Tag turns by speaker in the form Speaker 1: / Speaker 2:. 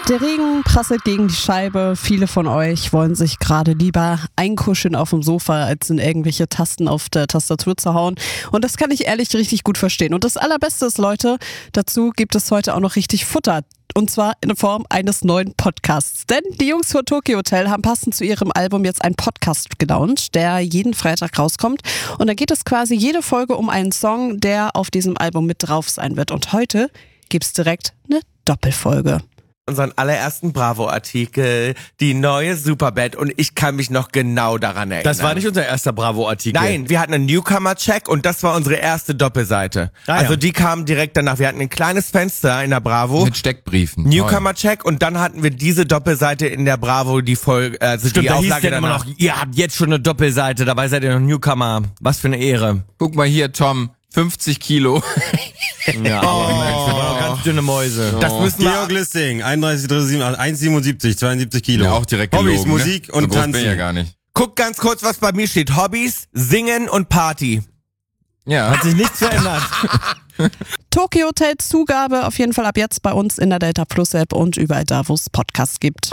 Speaker 1: Der Regen prasselt gegen die Scheibe. Viele von euch wollen sich gerade lieber einkuscheln auf dem Sofa, als in irgendwelche Tasten auf der Tastatur zu hauen. Und das kann ich ehrlich richtig gut verstehen. Und das Allerbeste ist, Leute, dazu gibt es heute auch noch richtig Futter. Und zwar in Form eines neuen Podcasts. Denn die Jungs von Tokio Hotel haben passend zu ihrem Album jetzt einen Podcast gelauncht, der jeden Freitag rauskommt. Und da geht es quasi jede Folge um einen Song, der auf diesem Album mit drauf sein wird. Und heute gibt's direkt eine Doppelfolge.
Speaker 2: Unseren allerersten Bravo-Artikel, die neue Superband, und ich kann mich noch genau daran erinnern.
Speaker 3: Das war nicht unser erster Bravo-Artikel.
Speaker 2: Nein, wir hatten einen Newcomer-Check und das war unsere erste Doppelseite. Also die kam direkt danach. Wir hatten ein kleines Fenster in der Bravo.
Speaker 4: Mit Steckbriefen.
Speaker 2: Newcomer-Check und dann hatten wir diese Doppelseite in der Bravo, die Folge, also
Speaker 3: Stimmt,
Speaker 2: die
Speaker 3: da hieß
Speaker 2: Auflage
Speaker 3: dann immer noch, ihr habt jetzt schon eine Doppelseite, dabei seid ihr noch Newcomer. Was für eine Ehre.
Speaker 4: Guck mal hier, Tom, 50 Kilo.
Speaker 3: Ja, aber wir waren auch ganz dünne Mäuse.
Speaker 2: Das müssen wir.
Speaker 5: Georg Lissing, 1,77, 72 Kilo.
Speaker 4: Ja, auch direkt
Speaker 5: Hobbys,
Speaker 4: gelogen,
Speaker 5: Musik
Speaker 4: ne?
Speaker 5: und
Speaker 4: so groß
Speaker 5: Tanzen.
Speaker 4: bin ich ja gar nicht.
Speaker 2: Guck ganz kurz, was bei mir steht. Hobbys, Singen und Party.
Speaker 4: Ja.
Speaker 3: Hat sich nichts verändert.
Speaker 1: Tokio Hotel Zugabe auf jeden Fall ab jetzt bei uns in der Delta Plus App und überall da, wo es Podcasts gibt.